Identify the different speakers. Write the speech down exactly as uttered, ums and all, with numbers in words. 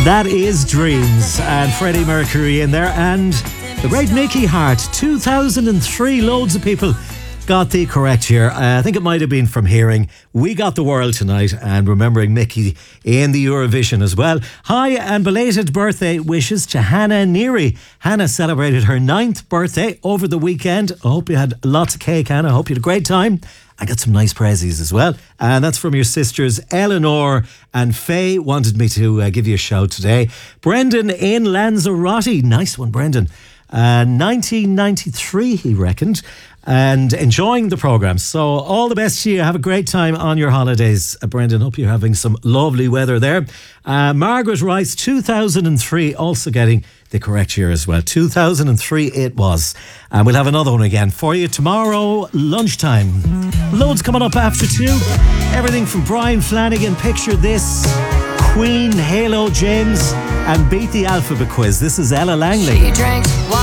Speaker 1: That is Dreams, and Freddie Mercury in there, and the great Mickey Hart. two thousand three, loads of people got the correct year. Uh, I think it might have been from hearing We Got the World Tonight and remembering Mickey in the Eurovision as well. Hi, and belated birthday wishes to Hannah Neary. Hannah celebrated her ninth birthday over the weekend. I hope you had lots of cake, Hannah. I hope you had a great time. I got some nice prezzies as well. And that's from your sisters Eleanor and Faye. Wanted me to uh, give you a shout today. Brendan in Lanzarote. Nice one, Brendan. Uh, nineteen ninety-three, he reckoned. And enjoying the programme. So all the best to you. Have a great time on your holidays. Uh, Brendan, hope you're having some lovely weather there. Uh, Margaret Rice, two thousand three, also getting the correct year as well. two thousand three it was. And we'll have another one again for you tomorrow lunchtime. Loads coming up after two. Everything from Brian Flanagan, Picture This, Queen, Halo, James, and Beat the Alphabet Quiz. This is Ella Langley.
Speaker 2: She drinks wine.